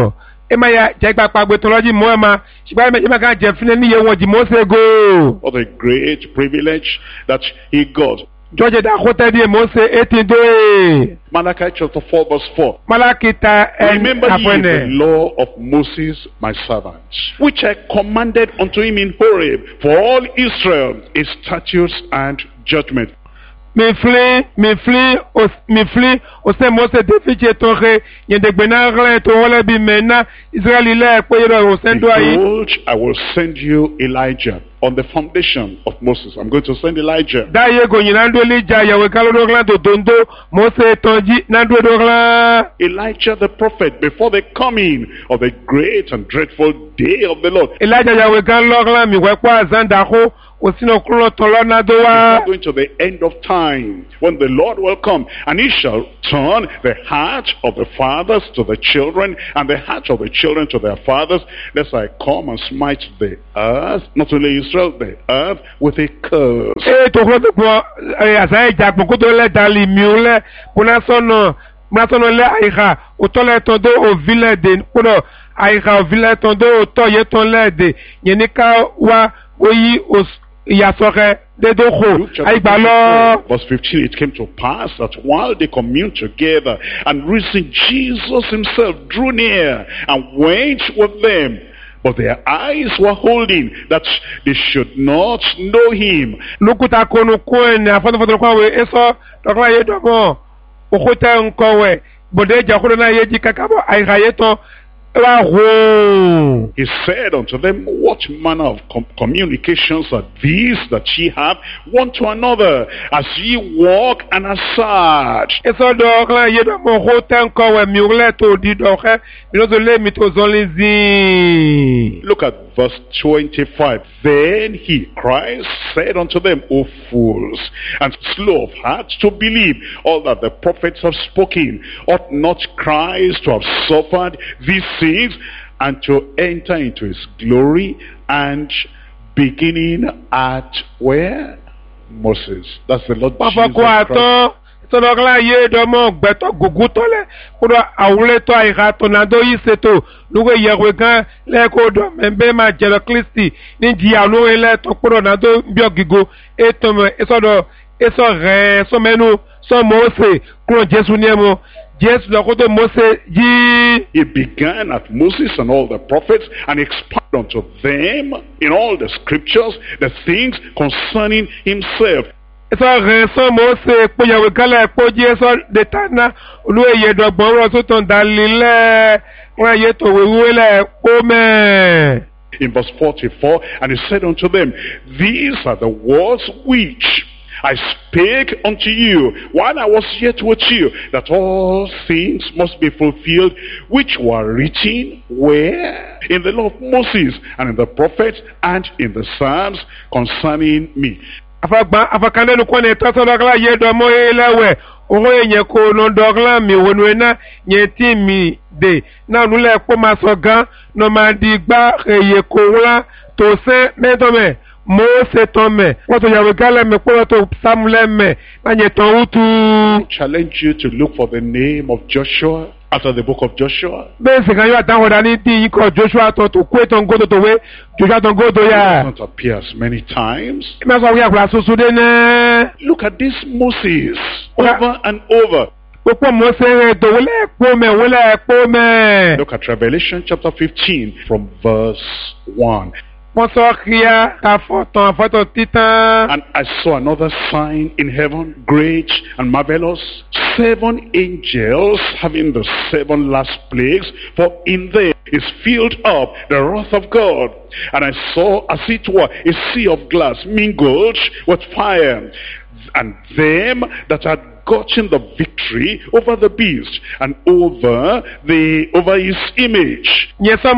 ema ya jegba pagbe toloji mo ema shiba ema ema kan je fine ni ye won ji Mose go. What a great privilege that he got. George da khote di Mose eighteen do. Malachi chapter four verse four. Malachi ta Remember ye the law of Moses my servant, which I commanded unto him in Horeb, for all Israel, his statutes and judgment. Mi fli, mi fli, os, mi fli, ose Mose defiche toche, yende gbenagre to wole bi mena, Israel ile ekwe yero osendo ayi. Behold, I will send you Elijah on the foundation of Moses. I'm going to send Elijah. Da ye go nyinando Elijah yawe kalo doglan to tondo, Mose tonji nando doglan. Elijah the prophet before the coming of the great and dreadful day of the Lord. Elijah yawe kalo doglan mi wekwa azanda ho. It's going to the end of time when the Lord will come, and he shall turn the heart of the fathers to the children and the heart of the children to their fathers, lest I come and smite the earth, not only Israel, the earth, with a curse. Luke chapter verse fifteen, it came to pass that while they communed together and risen, Jesus himself drew near and went with them. But their eyes were holding that they should not know him. He said unto them, what manner of com communications are these that ye have one to another, as ye walk and assert? Look at verse twenty-five. Then he, Christ, said unto them, O fools, and slow of heart to believe all that the prophets have spoken. Ought not Christ to have suffered these things and to enter into his glory? And beginning at where? Moses. That's the Lord Jesus Christ. Sonogla ye domo gbeto gugutole kudo awuleto aigato nado yiseto lugo yewegan le ko do membe ma jelo Kristi ni ji anu ele to kudo nado biogigo eto esodo eso re so menu so Mose kudo Jesu niemo Jesu lo kudo Mose ji. He began at Moses and all the prophets and expounded unto them in all the scriptures the things concerning himself. Eso reso Mose po yawe kala po Jesu de tana oluwe yedogbon ro so ton dalile won ye to wewele ome. In verse forty-four, and he said unto them, these are the words which I spake unto you while I was yet with you, that all things must be fulfilled which were written where? In the law of Moses and in the prophets and in the Psalms concerning me. Afagba afakande nu kone tasodogla yedomo elewe oho enye ko no dogla mi wonuena nyeti mi de na nule po masogan no madigba eye ko wla to se metome Mose tome wato yawe gala me ko to samule me na nyeton utu. I challenge you to look for the name of Joshua after the book of Joshua. It It appears many times. Look at this Moses over and over. Look at Revelation chapter fifteen from verse one. And I saw another sign in heaven, great and marvelous, seven angels having the seven last plagues, for in them is filled up the wrath of God. And I saw as it were a sea of glass mingled with fire, and them that had gotten the victory over the beast and over the over his image.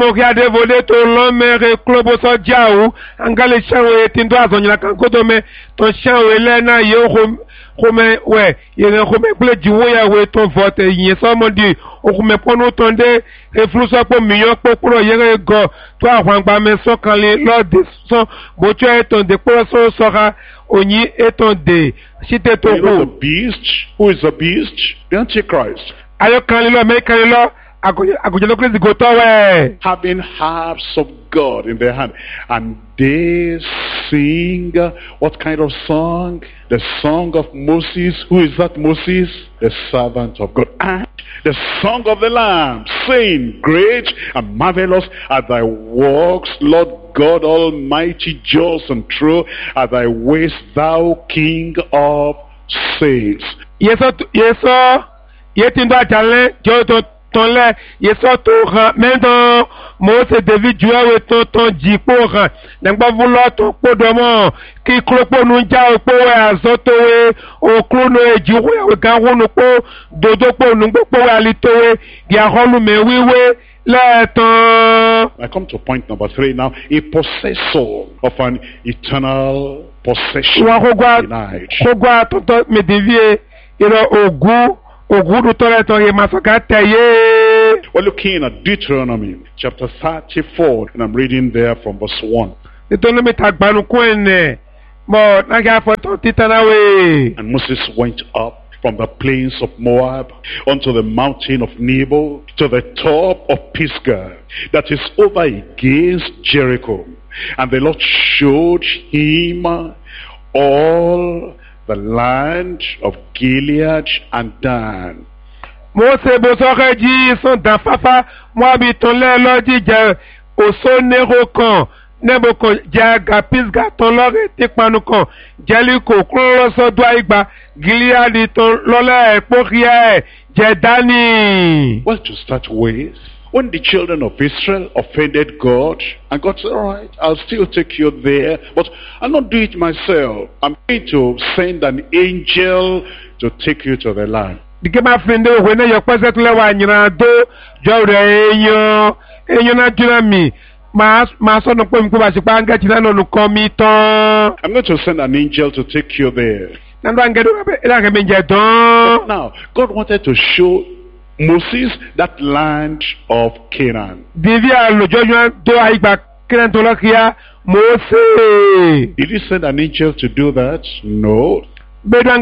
Kome we yene kome ple jiwoya we to vote yin somodi okume ponu tonde efluso po miyon po kuro yere go to awangba me so kanle lord so bocho eton de po so soka onyi eton de site to ku. The beast, who is the beast? The Antichrist. Ayo kanle lo me kanle lo àgùjẹ ló Kristi kò tọ́wẹ̀. having harps of God in their hand, and they sing uh, what kind of song? The song of Moses. Who is that Moses? The servant of God. And the song of the Lamb, saying, great and marvelous are thy works, Lord God Almighty, just and true are thy ways, thou King of saints. Yeso yeso yetindo ajale joto tonle yeso to han mendo Mose David juwe to ton jipo han nangba vulo to podomo ki kropo nu ja opo we azoto we okruno ejiwe we kan wonu po dodo po nu gbo we alitowe di aholu me wiwe leton. I come to point number three now. A possessor of an eternal possession denied. Kogwa toto me devie iro ogu ogu do tore to ye masoka teye. We're looking at Deuteronomy chapter thirty-four, and I'm reading there from verse one. Deuteronomy tagbanu ko ene mo naga foto titanawe. And Moses went up from the plains of Moab unto the mountain of Nebo, to the top of Pisgah, that is over against Jericho. And the Lord showed him all the land of Gilead and Dan. Mose bosoke ji son dan fafa Moabi ton le lodi je oso nero kan nebo ko jaga Pisgah ton lore ti panu kan Jericho kuro so do igba Gilead ton lole eporia je Dani. Well, to start with, when the children of Israel offended God, and God said, all right, I'll still take you there, but I'll not do it myself. I'm going to send an angel to take you to the land. Dike ma fende o ne yo pese tule wa nyina do jo re eyan eyan na jura mi ma ma so no pe mi ko ba se pa anga ti na no ko mi ton. I'm going to send an angel to take you there. Now, God wanted to show Moses that land of Canaan. Did he send an angel to do that? No. That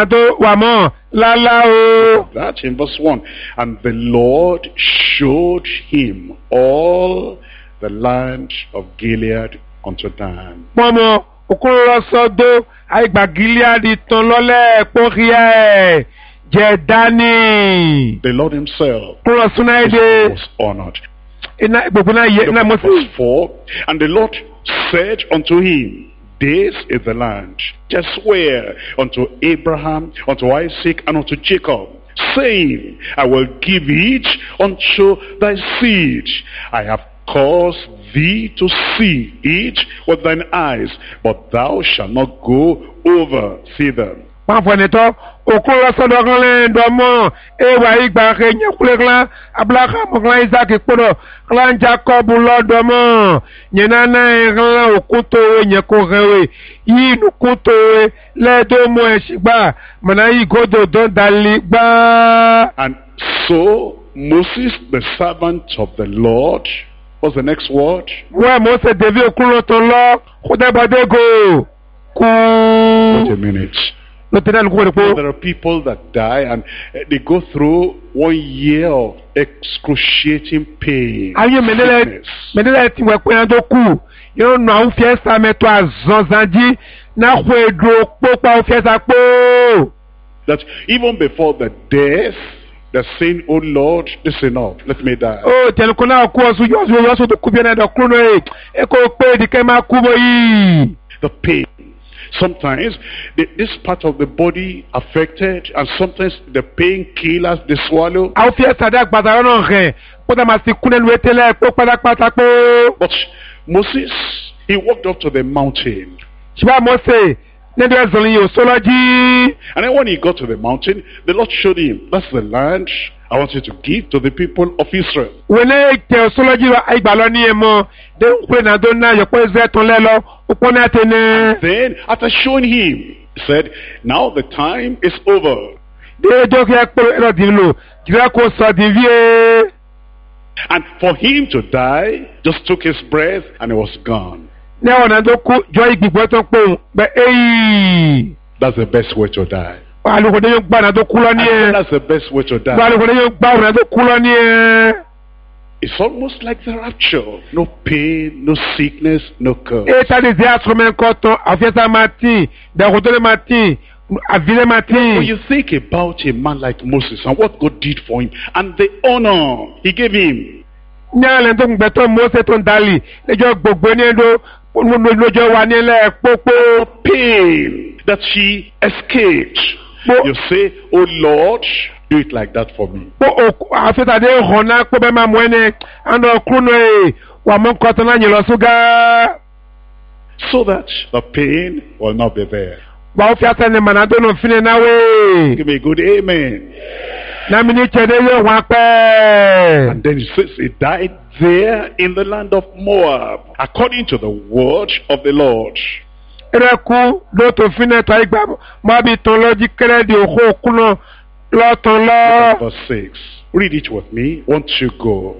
in verse one. And the Lord showed him all the land of Gilead unto Dan. Aigba Gilead ton lole porie je Dani. The Lord himself was honored. Verse four. And the Lord said unto him, this is the land, just swear unto Abraham, unto Isaac, and unto Jacob, saying, I will give it unto thy seed. I have caused thee to see it with thine eyes, but thou shalt not go over thither. Pamfoneto okoro sodogan domo ewa igba kenye kulegla ablaka mogla Isaac podo klan Jacob lodomo nyenana egla okuto enye korewe yinu kuto le domo esigba mana igodo don daligba. And so Moses, the servant of the Lord, what's the next word? Where Moses devi okulo to lo kudebadego ku. Wait a minute. There are people that die and they go through one year of excruciating pain. Sickness. That even before the death, they're saying, oh Lord, this is enough, let me die. Oh, the pain. Sometimes the, this part of the body affected, and sometimes the pain killers, they swallow. But Moses, he walked up to the mountain. And then when he got to the mountain, the Lord showed him, that's the land I want you to give to the people of Israel. And then, after showing him, he said, now the time is over. And for him to die, just took his breath and he was gone. That's the best way to die. alùpùpù yóò gbà náà tó kú lọ ní And ẹ. that's the best way to die. alùpùpù yóò gbà náà tó kú lọ ní ẹ. It's almost like the rapture. No pain, no sickness, no curse. e ta de zi asọmọ nkọ tán àfẹsà máa tì dẹkùtọ́lẹ̀ máa tì àfilẹ̀ máa When tì. you think about a man like Moses and what God did for him and the honor he gave him, ní alẹ́ tó ń gbẹ̀tọ́ Mósè tó ń dalì lẹ́jọ́ gbogbo ní ẹ̀dọ́ lójó wa nílẹ̀ pópó. pain that she escaped, Bo- you say, oh Lord, do it like that for me. pé àfẹ́tàdé hàn náà pé bẹ́ẹ̀ máa mú ẹni àná kúrúnù ẹ̀ wà mọ́ nǹkan tán náà yìí lọ ṣúgà. So that the pain will not be there. wà ó fi àṣẹ ni màná tó nù fínẹ̀ náà wé. Give me a good amen. nàmi ní kyẹ̀dé yóò wá pẹ́. And then it says he died there in the land of Moab, according to the word of the Lord. ẹ̀rẹ́ kú lóòótọ́ fínẹ̀ tó àyígbà mọ́ àbí tán lọ́jí kẹ́rẹ́dì òkú òkú náà lọ́tàn lọ́. Verse six. Read it with me. Won't you go?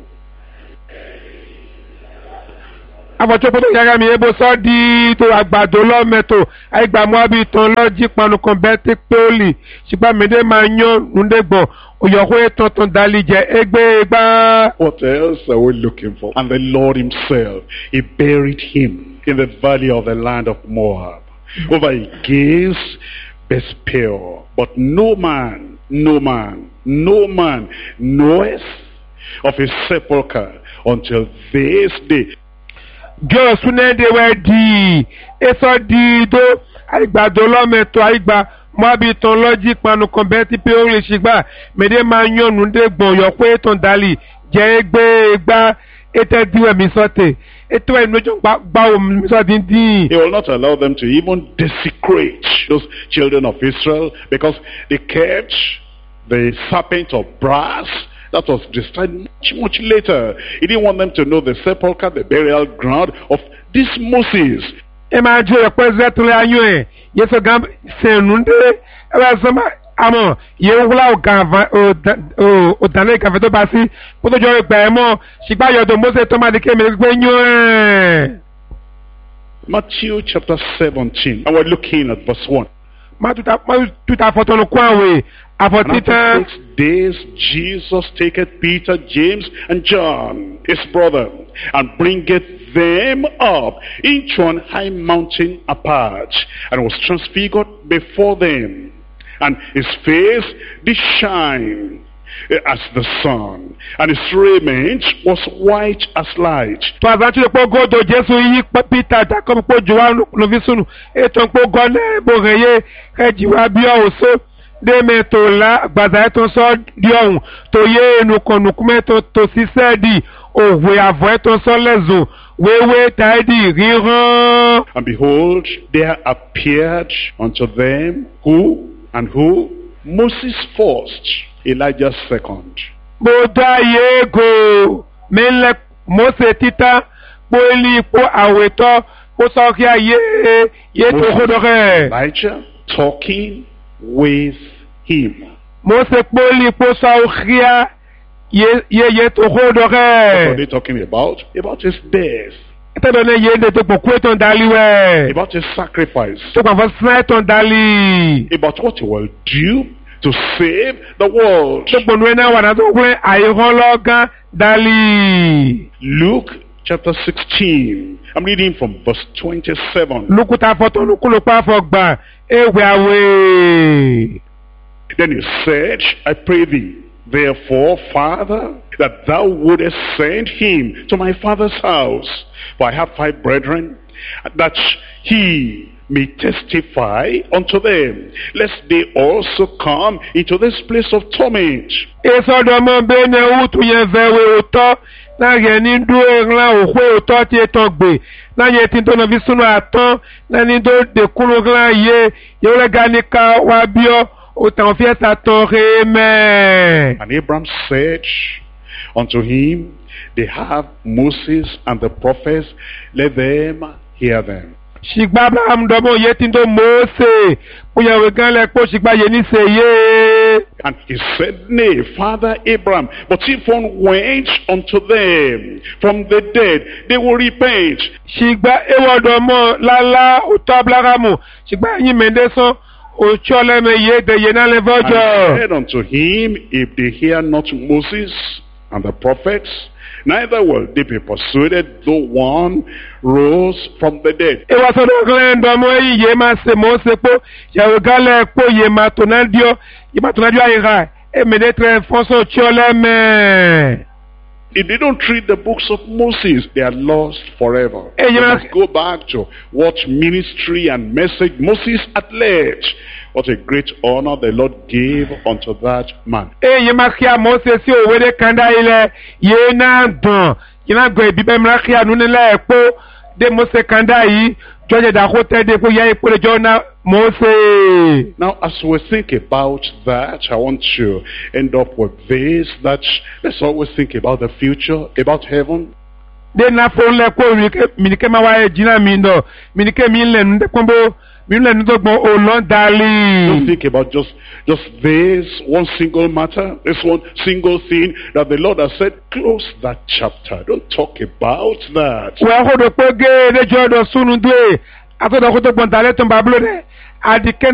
afọ̀tọ́pọ̀tọ́ yàrá mi ebo sọ́ di tó àgbàdo lọ́mẹ́tò àyígbà mọ́ àbí tán lọ́jí panu kan bẹ́ẹ̀ tí pẹ́ọ́lì ṣùgbọ́n mẹ́dẹ́ máa yán nùdẹ́gbọ̀n òyòkó ètò tó ń dalí jẹ ẹgbẹ́ gbá. What else are we looking for? And the Lord himself, he buried him in the valley of the land of Moab, over against Bethpeor. But no man, no man, no man knoweth of his sepulchre until this day. jọ sunede wẹ di esọ di do àyígbàdo lọ́mẹ́tò àyígbà mọ́ àbí tán lọ́jí panu kan bẹ́ẹ̀ tí pẹ́ọ́lì ṣùgbọ́n mẹ́dẹ́ máa yán nùdẹ́gbọ̀n òyòkó ètò ń dalí jẹ ẹgbẹ́ gbá ètò ẹdínwó mi sọ́tẹ̀ ètò ẹ̀ lójú gbá omi sọ́tẹ̀ dín. He will not allow them to even desecrate those children of Israel because they kept the serpent of brass that was destroyed much, much later. He didn't want them to know the sepulchre, the burial ground of this Moses. ẹ máa jẹ ẹ̀pẹ́ zẹ́tìlẹ̀ ayọ̀ ẹ̀ yẹsọ gan sẹ̀nùndé ẹ bá sọ ma àmọ́ yẹn wúlá ọ̀dàlẹ̀ ìkàfẹ́ tó bá sí kó tó jọ ìgbà ẹ̀ mọ́ ṣùgbọ́n ayọ̀dọ̀ Mósè tó máa di kéèmì pé yún ẹ̀. Matthew chapter seventeen, and we're looking at verse one. má tuta fọtọ́nù kún àwẹ̀ And àfọ̀títàn. after six days, Jesus taketh Peter, James, and John, his brother, and bringeth them up into an high mountain apart, and was transfigured before them. And his face did shine as the sun, and his raiment was white as light. tó àzántí lè pọ́ gòdò Jésù yí Peter Jacob pọ́ jùwá lófi sùnù ètò ń pọ́ gọ́nà ẹ̀bùrẹ̀ yé ẹ̀jìwá bí ọ̀hún dèmẹ̀tò la gbàdá ẹ̀tọ́ sọ di ọ̀hún tó yé enukọ̀nùkúmẹ́tò tó ṣiṣẹ́ di òwe àvọ̀ ẹ̀tọ́ sọ lẹ́zùn wéwé táìdì ríran. And behold, there appeared unto them who and who? Moses first, Elijah second. gbọdọ ayé ego mẹlẹ Mósè títà pọlì pọ àwẹtọ pọ sọkí ayé yé tó kódọ rẹ. Elijah talking with him. Mósè pọlì pọ sọkí yé yé tó kódọ What are rẹ. they talking about? About his death, tẹ́lẹ̀ náà yé ndé tó pọ̀ kú ètò ìdálí wẹ̀. about his sacrifice, tó pọ̀ fún sinai ètò ìdálí. about what he will do to save the world. tó pọ̀ nù ẹ̀ náà wà náà tó wẹ́ àyẹ̀wò lọ́gán dálí. Luke chapter sixteen. I'm reading from verse twenty-seven. lukuta fọ́tò lukulùpá fọ́gbà ewé àwẹ̀. Then he said, I pray thee, therefore, Father, that thou wouldest send him to my father's house. For I have five brethren, that he may testify unto them, lest they also come into this place of torment. Esọdọmọ bẹ́ẹ̀ni ewútu yẹn fẹ́wé òótọ́ láyé ní dúró ńlá òkú òótọ́ tí ètò gbè láyé tí tó nà fi súnú àtọ́ lẹ́ni tó dèkúrú ńlá yé yẹ́wọ́lẹ́gà ní ká wá bíọ́ òtàn fi ẹ̀sà tán rẹ̀ mẹ́. And Abraham said unto him, they have Moses and the prophets, let them hear them. Ṣìgbà Abraham dọ́mọ yé tí tó Mósè kúnyẹ̀wé gan lẹ́pọ̀ ṣìgbà yé ní sèyé. And he said, nay, Father Abraham, but if one went unto them from the dead, they will repent. Ṣìgbà ewọ́dọ̀mọ lálá òtọ́ Abrahamu ṣìgbà yín mẹ́ndẹ́sán Ochole me ye de ye na le And vojo. said unto him, if they hear not Moses and the prophets, neither will they be persuaded, though one rose from the dead. E wa so do glen do mo yi ye ma se mo se po. Ya o gale po ye ma to na dio. Ye ma to na dio ayi ga. E me de tre fonso chole me. If they don't read the books of Moses, they are lost forever. Hey, They you must know- go back to what ministry and message Moses had led. What a great honor the Lord gave unto that man. E ye ma kia mo se si o we de kanda ile. Ye na don. Ye na go e bibe mra kia nu ne le po. De mo se kanda yi. Joje da ko te de ko ya e po de jo na mo se. Now, as we think about that, I want to end up with this, that let's always think about the future, about heaven. De na fo le ko minike ma wa e jina mi ndo. Minike mi le nde kombo. Mi le ndo gbon o lon Don't dali. think about just just this one single matter, this one single thing that the Lord has said. Close that chapter. Don't talk about that. Wa ho do pe ge de jo do sunu de. Ato do ko to gbon dale ton bablo de. Adike